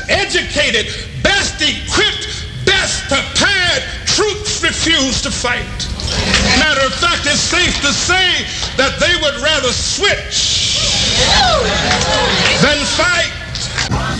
educated, best equipped, best prepared troops refuse to fight. Matter of fact, it's safe to say that they would rather switch